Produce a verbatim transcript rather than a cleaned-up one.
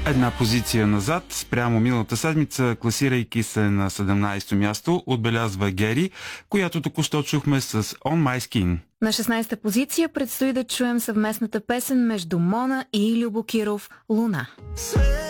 Една позиция назад, спрямо миналата седмица, класирайки се на седемнайсето място, отбелязва Гери, която току-що чухме с On My Skin. На шестнайсета позиция предстои да чуем съвместната песен между Мона и Любо Киров «Луна».